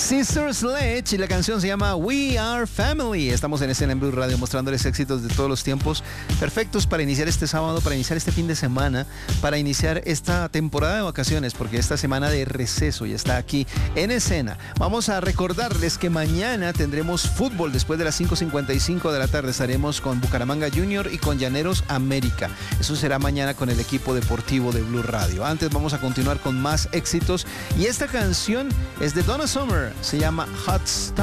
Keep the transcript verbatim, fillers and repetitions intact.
Sister Sledge y la canción se llama We Are Family. Estamos en escena en Blue Radio mostrándoles éxitos de todos los tiempos, perfectos para iniciar este sábado, para iniciar este fin de semana, para iniciar esta temporada de vacaciones, porque esta semana de receso ya está aquí en escena. Vamos a recordarles que mañana tendremos fútbol después de las cinco cincuenta y cinco de la tarde. Estaremos con Bucaramanga Junior y con Llaneros América. Eso será mañana con el equipo deportivo de Blue Radio. Antes vamos a continuar con más éxitos y esta canción es de Donna Summer. Se llama Hot Stuff.